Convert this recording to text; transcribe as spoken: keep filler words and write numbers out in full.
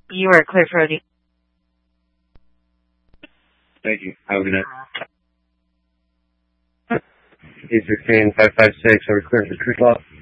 You are clear for O D. Thank you. Have a good night. East sixteen, five five six, are we clear for Creek Law?